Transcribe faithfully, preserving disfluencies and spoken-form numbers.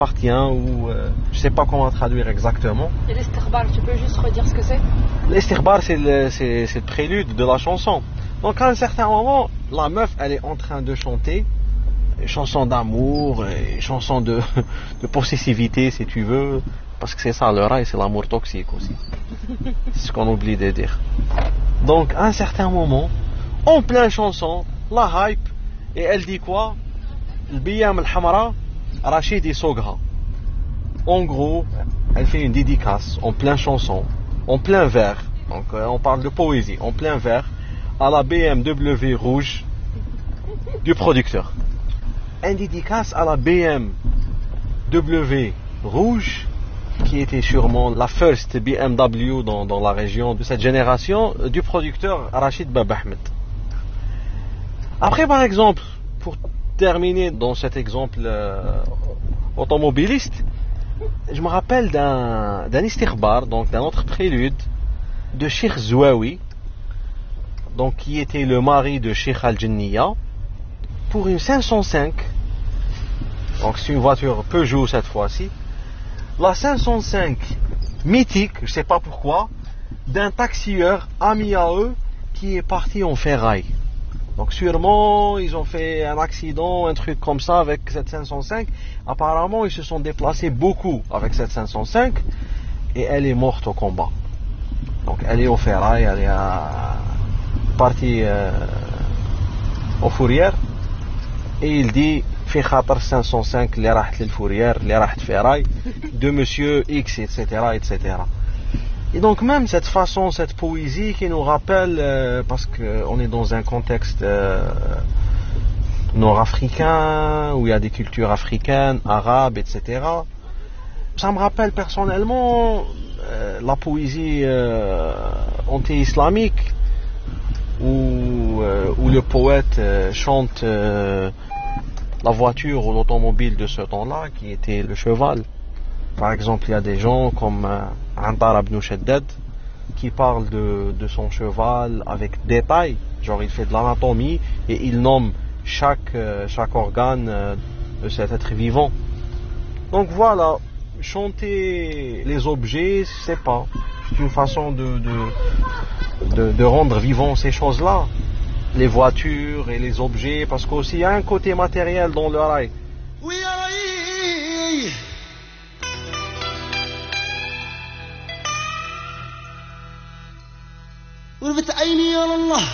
appartient ou euh, je sais pas comment traduire exactement. Et l'istighbar, tu peux juste redire ce que c'est? L'istighbar, c'est le, c'est, c'est le prélude de la chanson. Donc à un certain moment, la meuf, elle est en train de chanter une chanson d'amour, une chanson de, de possessivité si tu veux, parce que c'est ça le rail, c'est l'amour toxique aussi. C'est ce qu'on oublie de dire. Donc à un certain moment, en pleine chanson, la hype, et elle dit quoi? Al-Biyam al-Hamra, Rachid Sogha. En gros, elle fait une dédicace en pleine chanson, en plein vers, donc euh, on parle de poésie, en plein vers, à la B M W rouge du producteur. Une dédicace à la B M W rouge, qui était sûrement la first B M W dans, dans la région de cette génération, du producteur Rachid Baba Ahmed. Après, par exemple, pour terminer dans cet exemple euh, automobiliste, je me rappelle d'un, d'un istighbar, donc d'un autre prélude de Sheikh Zouaoui, donc qui était le mari de Sheikh Al-Jinniya, pour une cinq cent cinq, donc c'est une voiture Peugeot cette fois-ci, la cinq cent cinq mythique, je ne sais pas pourquoi, d'un taxieur ami à eux qui est parti en ferraille. Donc sûrement ils ont fait un accident, un truc comme ça avec cette cinq cent cinq. Apparemment ils se sont déplacés beaucoup avec cette cinq cent cinq et elle est morte au combat. Donc elle est au ferraille, elle est à... partie euh, aux fourrières, et il dit في خاطر cinq cent cinq اللي راحت للفوريير اللي راحت ferraille de monsieur X, etc, etc. Et donc même cette façon, cette poésie qui nous rappelle, euh, parce qu'on est dans un contexte euh, nord-africain, où il y a des cultures africaines, arabes, et cetera. Ça me rappelle personnellement euh, la poésie euh, anti-islamique, où, euh, où le poète euh, chante euh, la voiture ou l'automobile de ce temps-là, qui était le cheval. Par exemple, il y a des gens comme Antar ibn Shaddad qui parlent de, de son cheval avec détail, genre il fait de l'anatomie et il nomme chaque, chaque organe de cet être vivant. Donc voilà, chanter les objets, c'est pas, c'est une façon de, de, de, de rendre vivant ces choses-là, les voitures et les objets, parce qu'aussi il y a un côté matériel dans le rail. Oui, وربت عيني يا الله